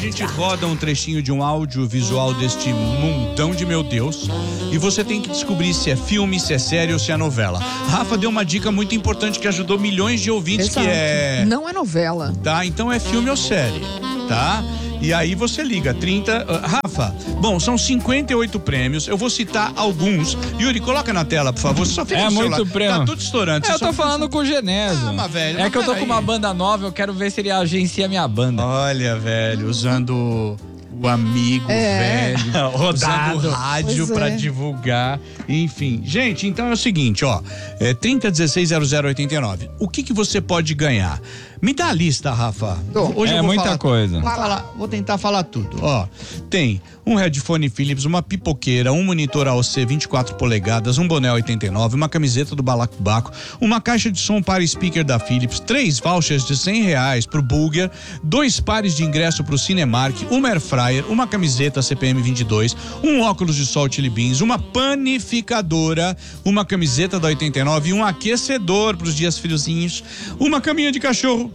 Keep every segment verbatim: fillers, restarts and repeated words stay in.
gente roda um trechinho de um audiovisual deste mundão de meu Deus e você tem que descobrir se é filme, se é série ou se é novela. Rafa deu uma dica muito importante que ajudou milhões de ouvintes. Exato. Que é... Não é novela. Tá, então é filme ou série, tá? E aí você liga, trinta... Uh, Rafa, bom, são cinquenta e oito prêmios, eu vou citar alguns. Yuri, coloca na tela, por favor, só fica É no muito celular. prêmio. Tá tudo estourando. É, eu só tô fica- falando com o Genésio. Ah, mas velho, é mas que eu tô peraí. com uma banda nova, eu quero ver se ele agencia a minha banda. Olha, velho, usando o amigo É. velho, Rodado. usando o rádio Pois pra é. divulgar, enfim. Gente, então é o seguinte, ó, é trinta dezesseis zero zero oitenta e nove. O que que você pode ganhar? Me dá a lista, Rafa. Tô. Hoje É eu vou muita falar- coisa. Vou, falar- vou tentar falar tudo. Ó, tem um headphone Philips, uma pipoqueira, um monitor A O C vinte e quatro polegadas, um boné oitenta e nove, uma camiseta do Balacobaco, uma caixa de som para speaker da Philips, três vouchers de cem reais pro Bulger, dois pares de ingresso pro Cinemark, uma air fryer, uma camiseta C P M vinte e dois, um óculos de sol Chili Beans, uma panificadora, uma camiseta da oitenta e nove e um aquecedor pros dias friozinhos, uma caminha de cachorro,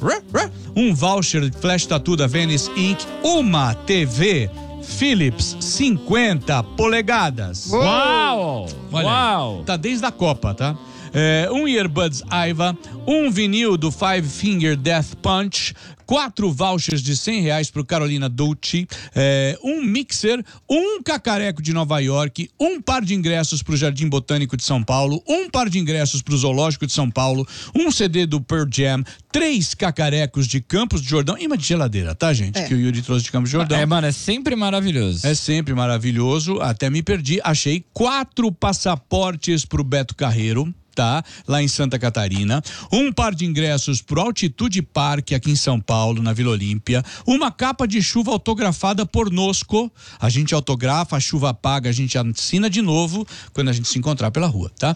um voucher Flash Tattoo da Venice Incorporated, uma T V Philips cinquenta polegadas. Uau! Olha aí, Uau! tá desde a Copa, tá? É, um earbuds Aiva, um vinil do Five Finger Death Punch, quatro vouchers de cem reais pro Carolina Dolce, é, um mixer, um cacareco de Nova York, um par de ingressos pro Jardim Botânico de São Paulo, um par de ingressos pro Zoológico de São Paulo, um C D do Pearl Jam, três cacarecos de Campos de Jordão, imã de geladeira, tá, gente? É. Que o Yuri trouxe de Campos de Jordão. É, mano, é sempre maravilhoso. É sempre maravilhoso, até me perdi, achei quatro passaportes pro Beto Carreiro, tá? Lá em Santa Catarina, um par de ingressos pro Altitude Park aqui em São Paulo, na Vila Olímpia, uma capa de chuva autografada por Nosco, a gente autografa, a chuva apaga, a gente assina de novo quando a gente se encontrar pela rua, tá?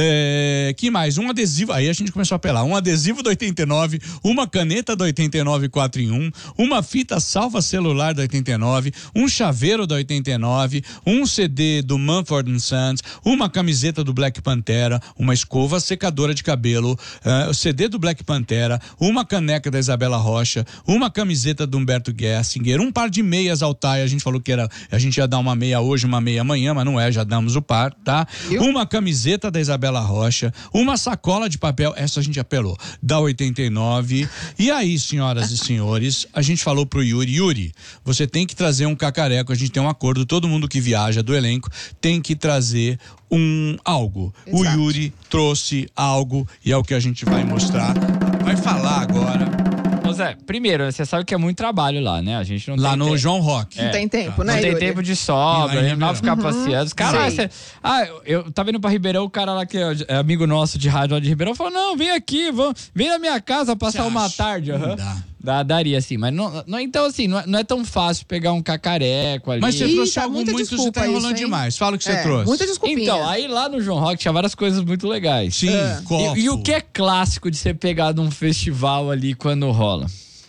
É, que mais? Um adesivo, aí a gente começou a apelar, um adesivo do oitenta e nove, uma caneta do oitenta e nove quatro em um, uma fita salva celular da oitenta e nove, um chaveiro da oitenta e nove, um C D do Mumford and Sons, uma camiseta do Black Pantera, uma escova secadora de cabelo, uh, o C D do Black Pantera, uma caneca da Isabela Rocha, uma camiseta do Humberto Gessinger, um par de meias Altair, a gente falou que era, a gente ia dar uma meia hoje, uma meia amanhã, mas não é, já damos o par, tá? Viu? Uma camiseta da Isabela Rocha, uma sacola de papel, essa a gente apelou, da oitenta e nove. E aí, senhoras e senhores, a gente falou pro Yuri, Yuri, você tem que trazer um cacareco, a gente tem um acordo, todo mundo que viaja do elenco tem que trazer um algo. O Exato. Yuri trouxe algo e é o que a gente vai mostrar. Vai falar agora. Ô Zé, primeiro, você sabe que é muito trabalho lá, né? A gente não Lá tem no tempo. João Rock. Não tem tempo, Não né, tem Yuri? tempo de E sobra, lá em a gente não Ribeirão. ficar passeando. Cara, Sei. você, ah, eu tava indo pra Ribeirão, o cara lá que é amigo nosso de rádio lá de Ribeirão falou: não, vem aqui, vamos, vem na minha casa passar Você uma acha? tarde. Não aham. dá. Dá, daria assim, mas não, não, então assim, não é, não é tão fácil pegar um cacareco ali. Mas você Ih, trouxe tá algo muita muito, você desculpa tá isso, enrolando hein? demais. Fala o que você É, trouxe. muita desculpinha. Então, aí lá no João Rock tinha várias coisas muito legais. Sim, É. copo. E, e o que é clássico de ser pegado num festival ali quando rola?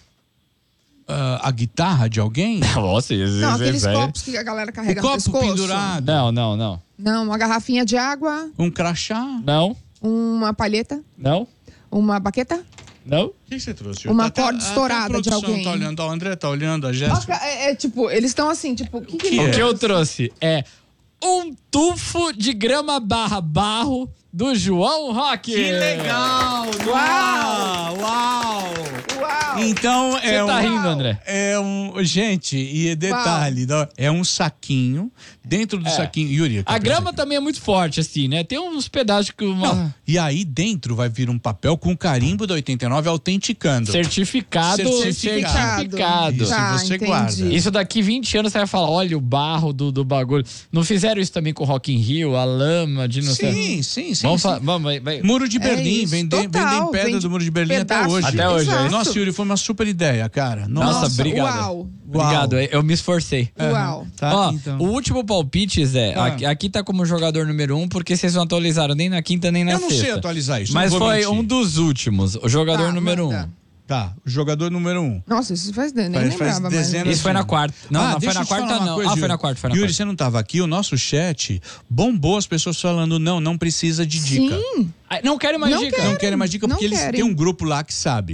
Ah, a guitarra de alguém? Nossa, isso Não, é aqueles velho. copos que a galera O carrega no copo pescoço. pendurado? Não, não, não. Não, uma garrafinha de água, Um crachá? Não, uma palheta, não, uma baqueta. não. O que você trouxe? Uma Até- corda até a estourada de produção alguém. Tá olhando, ó, o André tá olhando, a Jéssica. É, é tipo, eles estão assim, tipo, o que, que, que O eles- que eu trouxe é um tufo de grama barra barro do João Rock. Que legal! Uau! Uau! Uau! Então é Você tá um, rindo, André? É um, gente, e detalhe, não, é um saquinho, dentro do É. saquinho, Yuri. A grama também é muito forte, assim, né? Tem uns pedaços que uma... Não, e aí dentro vai vir um papel com carimbo da oitenta e nove autenticando. certificado, Certificado. certificado. Isso Tá, você entendi. guarda. Isso daqui vinte anos você vai falar, olha o barro do, do bagulho. Não fizeram isso também com o Rock in Rio, a lama de não sei... Sim, sim, sim. Vamos, sim. fa- vamos vai, vai. Muro de É Berlim, isso, vendem, total, vendem pedra vende do Muro de Berlim até pedaço. hoje. Até hoje, é Exato. Nossa, Yuri, foi uma super ideia, cara. Nossa, Nossa, obrigado. uau. Obrigado, eu me esforcei. Uau. Tá, Ó, então. o último palpite, Zé, Ah. aqui, aqui tá como jogador número um, porque vocês não atualizaram nem na quinta nem na Eu não sexta. sei atualizar isso, Mas não vou foi mentir. um dos últimos, o jogador Tá, número manda. um. Tá, o jogador número um. Nossa, isso faz nem Faz- faz lembrava mais. dezenas Isso foi na quarta. Não, Ah, não foi deixa na eu te quarta, falar uma não. coisa, Ah, foi Yuri. na quarta, foi na Yuri, quarta. você não tava aqui, o nosso chat bombou as pessoas falando, não, não precisa de dica. Sim. Ah, não quero mais Não dica. quero. Não querem mais dica Não porque eles querem. têm um grupo lá que sabe.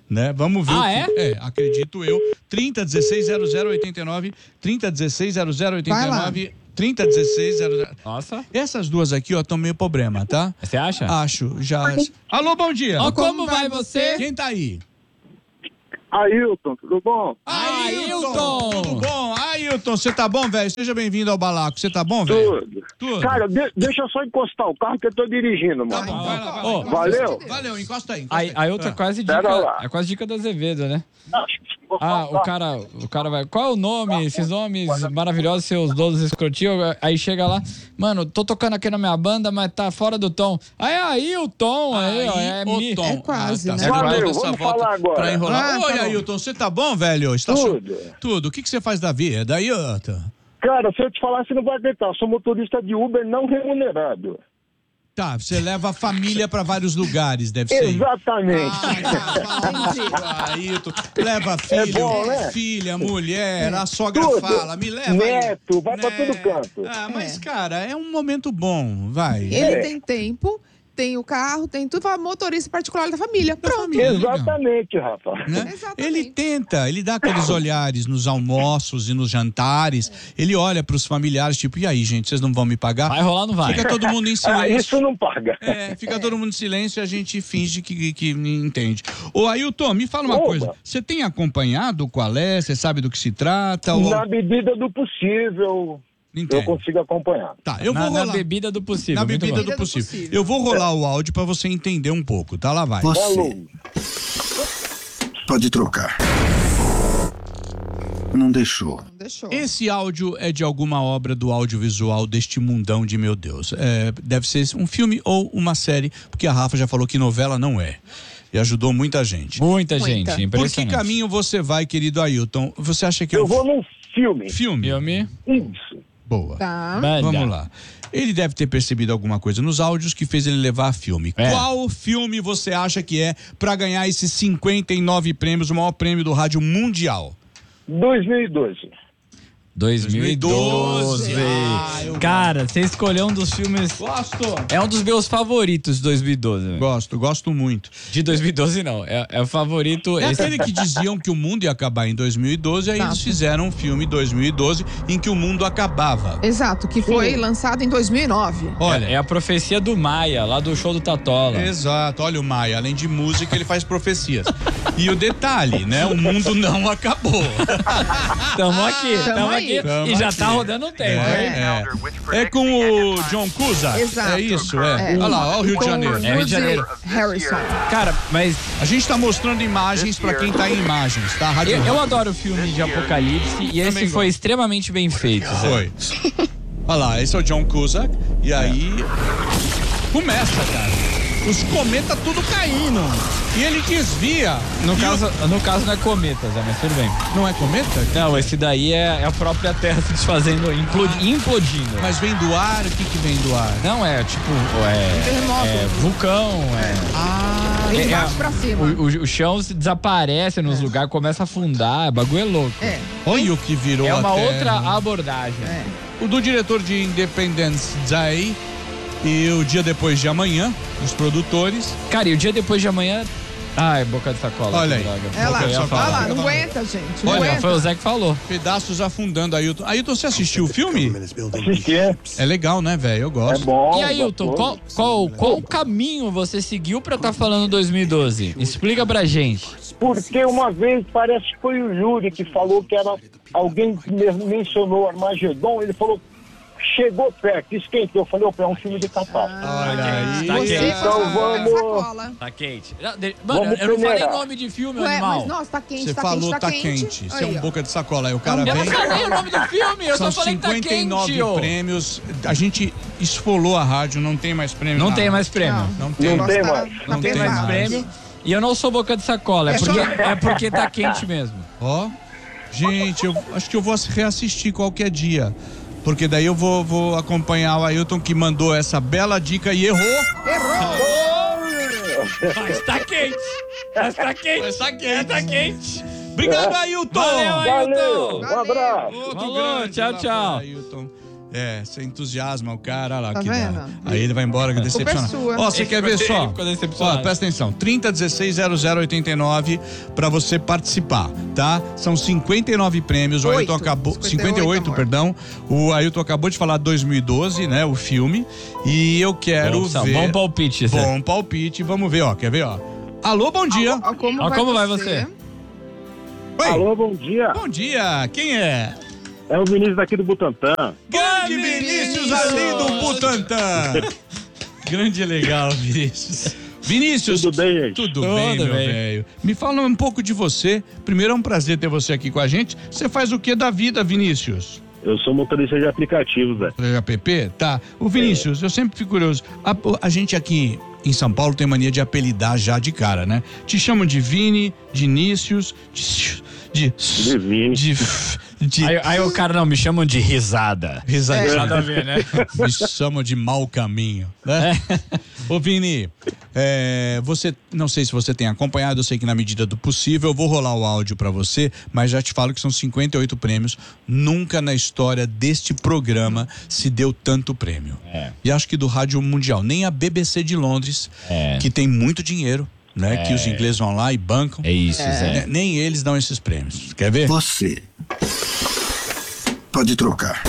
Né? Vamos ver. Ah, o é? que, é? Acredito eu. trinta, dezesseis, zero zero oitenta e nove. trinta, dezesseis, zero zero oitenta e nove. trinta, dezesseis, zero zero. Nossa. Essas duas aqui, ó, estão meio problema, tá? Você acha? Acho, já. Alô, bom dia. Ó, como vai você? Quem tá aí? Ailton, tudo bom? Ailton! Tudo bom? Ailton, você tá bom, velho? Seja bem-vindo ao Balaco. Você tá bom, velho? Tudo. Tudo. Cara, de- deixa eu só encostar o carro que eu tô dirigindo, Tá mano. bom, vai lá, vai lá. Ô, encosta valeu. aí. Valeu, encosta aí. Encosta Aí, aí. Ailton é Ah. quase Pera dica, lá. é quase dica do Azevedo, né? Ah, o cara, o cara vai. Qual é o nome? Esses nomes maravilhosos, seus donos escrotinhos. Aí chega lá, mano, tô tocando aqui na minha banda, mas tá fora do tom. Aí, aí o tom, aí, ó, é o mi. Tom. É quase, ah, tá. né? Você Valeu, deu essa vamos volta falar agora. pra enrolar. Ah, Oi, tá bom. Ailton, você tá bom, velho? Está Tudo. Tudo. O que, que você faz da vida, Ailton? Cara, se eu te falar, você não vai acreditar. Eu sou motorista de Uber não remunerado. Tá, você leva a família pra vários lugares, deve ser. Exatamente. Ah, Ailton, leva filho, É bom, né? filha, mulher, a sogra Tudo. fala, me leva. Neto, aí. vai pra todo canto. Ah, mas, É. cara, é um momento bom, vai. Ele É. tem tempo, tem o carro, tem tudo, fala motorista particular da família. Pronto. família. Exatamente, Rafa. Né? Exatamente. Ele tenta, ele dá aqueles olhares nos almoços e nos jantares, ele olha pros familiares, tipo, e aí, gente, vocês não vão me pagar? Vai rolar ou não vai? Fica todo mundo em Ah, silêncio. isso não paga. É, fica todo mundo em silêncio e a gente finge que, que entende. Ô, Ailton, me fala uma Oba. coisa. Você tem acompanhado qual é? Você sabe do que se trata? Ou... Na medida do possível, Entendo. eu consigo acompanhar. Tá, eu vou na, na rolar. bebida do possível. Na muito bebida bom. do possível. Eu vou rolar o áudio pra você entender um pouco, tá? Lá vai. Falou. Pode trocar. Não deixou. Não deixou. Esse áudio é de alguma obra do audiovisual deste mundão de meu Deus. É, deve ser um filme ou uma série, porque a Rafa já falou que novela não é. E ajudou muita gente. Muita, Muita. gente, Por que impressionante. caminho você vai, querido Ailton? Você acha que é Eu um vou num filme. filme? Filme, Isso. Boa. Tá. banda. Vamos lá. Ele deve ter percebido alguma coisa nos áudios que fez ele levar a filme. É. Qual filme você acha que é pra ganhar esses cinquenta e nove prêmios, o maior prêmio do rádio mundial? dois mil e doze. dois mil e doze. Ah, eu Cara, você escolheu um dos filmes. Gosto. É um dos meus favoritos de dois mil e doze. velho. Gosto, gosto muito. De dois mil e doze, não. É, é o favorito. É esse- aquele que diziam que o mundo ia acabar em dois mil e doze, aí Tá. eles fizeram um filme em dois mil e doze em que o mundo acabava. Exato, que foi lançado em dois mil e nove. Olha, É a profecia do Maia, lá do show do Tatola. exato, olha o Maia, além de música, ele faz profecias. E o detalhe, né? O mundo não acabou. Tamo aqui, Tamo tamo, aí. aqui. Tamo e já aqui. tá rodando um tempo, É, hein? é. É com o John Cusack. Exato. É isso, é. É. Olha lá, olha o Rio de Com Janeiro. É, Rio de Woody Janeiro. Harrison. Cara, mas A gente tá mostrando imagens pra quem tá em imagens, tá? Rádio eu, eu adoro filme de apocalipse e esse Também foi gosto. extremamente bem feito. Zé. Foi. Olha lá, esse é o John Cusack. E aí. Começa, cara. Os cometas tudo caindo. E ele desvia. No E caso, no caso não é cometa, Zé, mas tudo bem. o- Não é cometa? Não, esse daí é, é a própria Terra se desfazendo, implodi- implodindo. Mas vem do ar? O que que vem do ar? Não, é tipo, é, Terremoto. é vulcão, é... Ah, De é- baixo é- pra cima. O, o- o chão se desaparece nos lugares, começa a afundar, o bagulho é louco. É. olha o que virou É uma a Terra. outra abordagem. É. O do diretor de Independence Day e o Dia Depois de Amanhã, os produtores. Cara, e o dia depois de amanhã... Ai, boca de sacola. Olha que aí. droga. É lá, Eu ia só falar. vai lá, fala. não aguenta, gente. Não Olha, aguenta. foi o Zé que falou. Pedaços afundando, Ailton. Ailton, você assistiu o filme? Assisti. É legal, né, velho? Eu É gosto. bom. E aí, Hilton, qual, qual, qual caminho você seguiu pra estar falando dois mil e doze? Explica pra gente. Porque uma vez parece que foi o Yuri que falou que era alguém que me- mencionou Armagedon, ele falou chegou perto, esquentou. Eu falei, opa, é um filme de catástrofe. Olha aí. Tá Você quente. com a sua Então boca de vamos- sacola. Tá quente. Não, de- Mano, Vamos eu não falei peneirar. nome de filme, Ué, animal. mas nossa, tá quente, Você tá falou quente, tá tá quente. Você é Aí, um ó. boca de sacola. Aí o cara Eu vem. não falei o nome do filme, eu São só falei que tá cinquenta e nove quente, ô. prêmios. A gente esfolou a rádio, não tem mais prêmio. Não na tem rádio. mais prêmio. Não tem. Não tem Tá- mais. tá Não tem pesado. mais Prêmio. E eu não sou boca de sacola, é É só- porque, é porque tá quente mesmo. Ó, gente, eu acho que eu vou reassistir qualquer dia. Porque daí eu vou, vou acompanhar o Ailton que mandou essa bela dica e errou. Mas tá quente. Mas tá quente. Mas tá quente. Tá quente. Obrigado, Ailton! Valeu, Valeu, Ailton. um abraço. Outro Falou, grande tchau, lá tchau. foi Ailton. É, você entusiasma o cara, olha lá. Tá que vendo? dá. Aí ele vai embora decepcionado. sua. Ó, você quer ver só? Ficou decepcionado. Ó, presta atenção, trinta dezesseis zero zero oitenta e nove pra você participar, tá? São cinquenta e nove prêmios, o Oito. Ailton acabou, cinquenta e cinquenta e oito, oito, amor. perdão. O Ailton acabou de falar dois mil e doze, né, o filme, e eu quero Bom, ver... bom palpite, Zé. Bom palpite, vamos ver, ó, quer ver, ó. Alô, bom dia. Ó, como, Ó, vai, como vai você? você? Oi, Alô, bom dia. bom dia, quem é? É o Vinícius daqui do Butantã. Grande Vinícius ali do Butantã. Grande e legal, Vinícius. Vinícius, Tudo bem, gente? tudo Tudo bem, meu bem. velho. Me fala um pouco de você. Primeiro é um prazer ter você aqui com a gente. Você faz o que da vida, Vinícius? Eu sou motorista de aplicativos, Zé. App? Tá. O Vinícius, eu sempre fico curioso. A, a gente aqui em São Paulo tem mania de apelidar já de cara, né? Te chamam de Vini, de Inícios, de... De... De Vini. De... de Aí, aí o cara, não, me chamam de risada. risadinha. Nada a ver, né? Me chamam de mau caminho, né? Ô Vini, é, você, não sei se você tem acompanhado, eu sei que na medida do possível eu vou rolar o áudio pra você, mas já te falo que são cinquenta e oito prêmios, nunca na história deste programa se deu tanto prêmio. É. E acho que do Rádio Mundial, nem a B B C de Londres, É. que tem muito dinheiro, né? É. Que os ingleses vão lá e bancam, É isso, Zé. né, nem eles dão esses prêmios. Quer ver? Você pode trocar.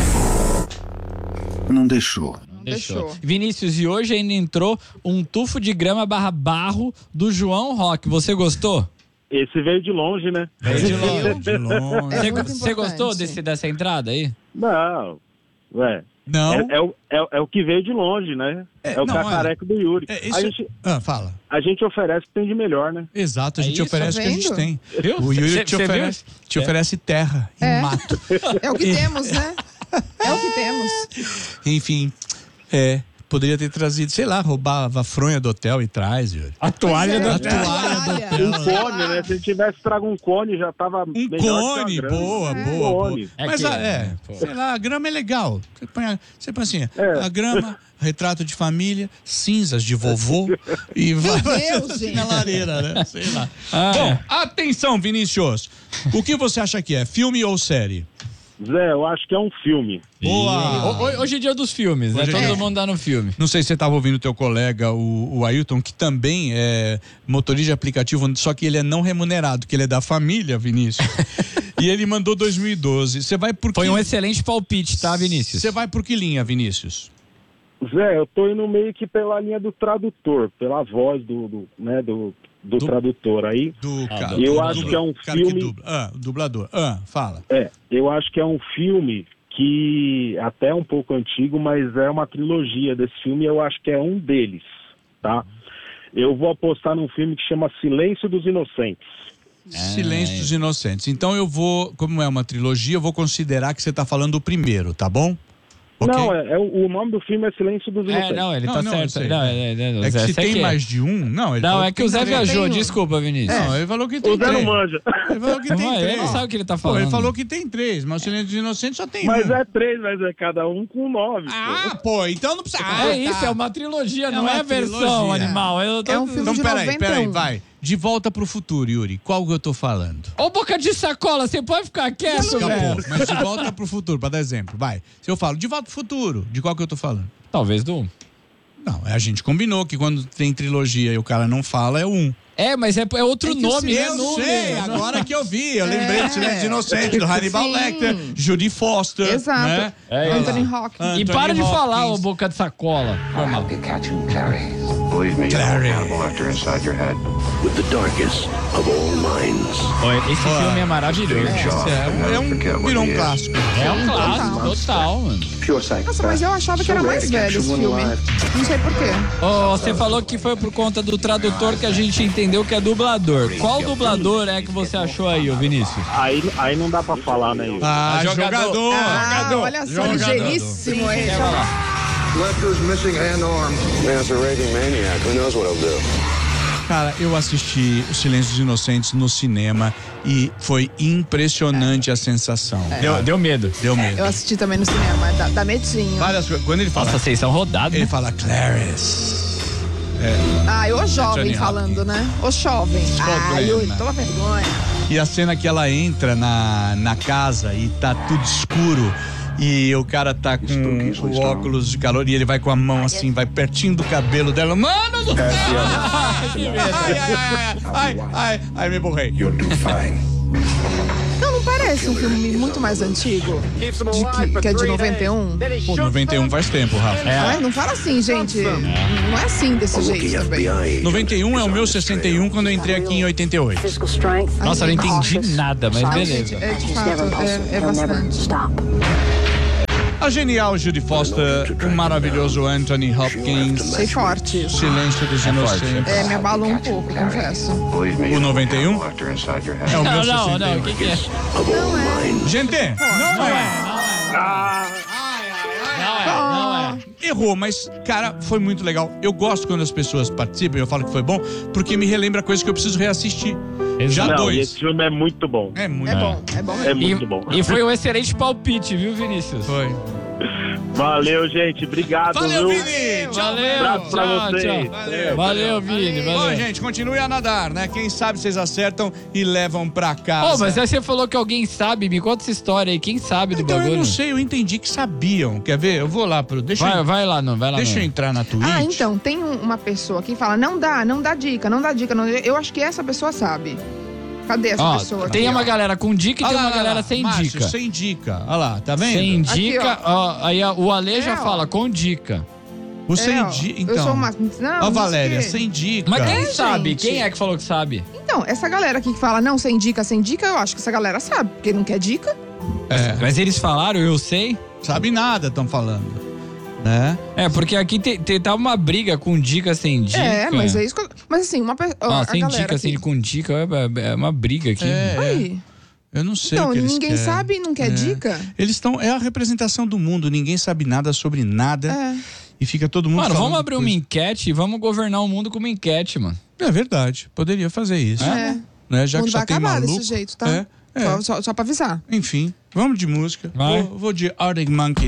Não deixou. Deixou. Vinícius, e hoje ainda entrou um tufo de grama barra barro do João Roque. Você gostou? Esse veio de longe, né? Veio de longe. De longe. É Você, muito você gostou importante. desse, dessa entrada aí? Não, ué. Não. É, é, o- é, é o que veio de longe, né? É, É, o não, cacareco do Yuri. É, isso- a, gente, Ah, fala. a gente oferece o que tem de melhor, né? Exato, a É gente isso, oferece o tá que a gente vendo? tem. Viu? O Yuri Cê- te, cê oferece, viu? te É. oferece terra e É. mato. É o que temos, né? É o que temos. Enfim, é, poderia ter trazido, sei lá, roubava a fronha do hotel e traz, Yuri. A toalha Pois é, do A hotel. toalha do toalha. Um hotel. cone, né? Se ele tivesse trago um cone, já tava Um melhor cone, que uma grama. boa, É. boa, boa. Cone. É Mas, que- a- é, é, pô. sei lá, a grama é legal. Você põe, a- você põe assim, É. a grama, retrato de família, cinzas de vovô e vai Deus, gente. na lareira, né? Sei lá. Ah, Bom, é. atenção, Vinícius. O que você acha que é, filme ou série? Zé, eu acho que é um filme. Boa! Ho- ho- Hoje é dia dos filmes, né? Hoje é Todo dia. mundo dá no filme. Não sei se você estava ouvindo teu colega, o, o Ailton, que também é motorista de aplicativo, só que ele é não remunerado, que ele é da família, Vinícius. E ele mandou dois mil e doze. Você vai por Foi que... um excelente palpite, tá, Vinícius? Você vai por que linha, Vinícius? Zé, eu tô indo meio que pela linha do tradutor, pela voz do, do, né, do, do, Do- tradutor aí. Do Ah, cara. do- Eu do acho dubla- que é um cara que filme- dubla. Ah, o dublador. Ah, fala. É, eu acho que é um filme que até é um pouco antigo, mas é uma trilogia desse filme e eu acho que é um deles, tá? Eu vou apostar num filme que chama Silêncio dos Inocentes. Silêncio dos Inocentes. Então eu vou, como é uma trilogia, eu vou considerar que você tá falando do primeiro, tá bom? Ok? Não, é, é o o nome do filme é Silêncio dos É, Inocentes. não, ele Não, tá não, eu sei. certo. Não, é, é, é, É que Zé, se você tem que- mais de um, não. Ele Não, falou é que o Zé tem três. viajou, Tem um. desculpa, Vinícius. Não, ele falou que tem O Zé não três. manja. Ele falou que Não tem vai, três. ele não sabe o que ele tá Pô, falando. ele falou que tem três, mas o Silêncio dos Inocentes só tem Mas um. é três, mas é cada um com nove. Ah, pô, então não precisa. É isso, é uma trilogia, não uma é a versão trilogia. animal. Eu tô... É um filme Então de peraí, noventa e peraí, um. vai. De Volta pro Futuro, Yuri. Qual que eu tô falando? Ô, boca de sacola, você pode ficar quieto, Escapou, velho? mas De Volta pro Futuro, pra dar exemplo. Vai. Se eu falo De Volta pro Futuro, de qual que eu tô falando? Talvez do um. Não, a gente combinou que quando tem trilogia e o cara não fala, é um. É, mas é, é outro É que nome, o né? Eu Número. sei, agora que eu vi. Eu lembrei do Silêncio dos Inocentes, do Hannibal Sim. Lecter, Judy Foster. Exato. Né? É, Olha lá. Anthony Hopkins. E Anthony para de falar, ô Hopkins. boca de sacola. Foi mal. You catch him, Clary. Believe me, you Clary. have a actor inside your head with the darkest of all minds. Ó, esse filme é maravilhoso. É, é um, virou um clássico. É um clássico, total, mano. Pure psychopath. Nossa, mas eu achava que era mais velho esse filme. Não sei por quê. Ó, você falou que foi por conta do tradutor que a gente entendeu que é dublador. Qual dublador é que você achou aí, ô Vinícius? Aí, aí não dá pra falar, né, Yuri? Ah, jogador. jogador. Ah, olha só, Jogador. ligeiríssimo ele. Quer falar? Lecter's missing hand arm. Man's a raving maniac. Who knows what he'll do? Cara, eu assisti O Silêncio dos Inocentes no cinema e foi impressionante a sensação. Deu, deu medo. Deu medo. Eu assisti também no cinema, dá, dá medinho. Várias coisas. Quando ele fala, Nossa, vocês são rodados, ele né? fala Clarice. Ah, e o jovem Anthony falando, né? O jovem. Problema. Ai, eu, toma vergonha. E a cena que ela entra na, na casa e tá tudo escuro E o cara tá com o óculos de calor e ele vai com a mão assim, vai pertinho do cabelo dela. Mano do céu! Ai, ai, ai, ai, ai, ai, me borrei. Não, não parece um filme muito mais antigo? De que, que é de noventa e um? Pô, noventa e um faz tempo, Rafa. É. Ai, não fala assim, gente. Não é assim desse jeito também. noventa e um é o meu sessenta e um quando eu entrei aqui em oitenta e oito. Nossa, eu não entendi nada, mas Ai, beleza. gente, é de fato, é, é bastante. A genial Judy Foster, o maravilhoso Anthony Hopkins, Achei forte. Silêncio dos Inocentes. É, me abalou um pouco, confesso. O noventa e um? É o meu Não, não, sessenta e um. não, o que que é? Não é. Gente, não é. Não é, não é. Errou, mas, cara, foi muito legal. Eu gosto quando as pessoas participam, eu falo que foi bom, porque me relembra coisas que eu preciso reassistir. Já Não, dois. e esse filme é muito bom. É muito É bom, é bom. É E, muito bom. e foi um excelente palpite, viu, Vinícius? Foi. Valeu, gente. Obrigado, Valeu, viu? Vini! Tchau, Valeu, Abraço pra tchau, vocês. tchau. Valeu. Valeu, Vini, Bom, valeu. gente, continue a nadar, né? Quem sabe vocês acertam e levam pra casa. Ô, mas aí você falou que alguém sabe, me conta essa história aí, quem sabe do Então, eu bagulho? não sei, eu entendi que sabiam. Quer ver? Eu vou lá pro... Deixa, Vai, eu, vai lá, não, vai lá. deixa não. eu entrar na Twitch. Ah, então, tem um- uma pessoa que fala, não dá, não dá dica, não dá dica. Não... Eu acho que essa pessoa sabe. Cadê essa Ó, pessoa? tem aqui, uma ó? galera com dica e Olha tem lá, uma lá, galera lá. sem Márcio, dica. sem dica. Olha lá, tá vendo? Sem Aqui, dica, ó, aí a- o Ale já É, ó. fala com dica. O sem É, ó, dica. Eu sou Então. uma... Não, Ó, não Valéria, sei o quê. sem dica. Mas quem É, sabe? gente. Quem é que falou que sabe? Então, essa galera aqui que fala, não, sem dica, sem dica, eu acho que essa galera sabe, porque não quer dica. É, Mas eles falaram, eu sei. sabe nada, estão falando. Né? É, porque aqui te, te, tá uma briga com dica sem dica. É, mas é isso que eu... Mas assim, uma pessoa... Ah, a sem galera dica, sem aqui- com dica, é, é uma briga aqui. É, é. Aí. Eu não sei Então, o que eles ninguém querem. sabe e não quer É. dica? Eles estão... É a representação do mundo. Ninguém sabe nada sobre nada. É. E fica todo mundo Mano, falando vamos abrir uma coisa. enquete e vamos governar o mundo com uma enquete, mano. É verdade. Poderia fazer isso. É. Né? Já O que mundo só vai tem acabar maluco. desse jeito, tá? É. é. Só, só, só pra avisar. Enfim, vamos de música. Vai. Vou, vou de Arctic Monkeys.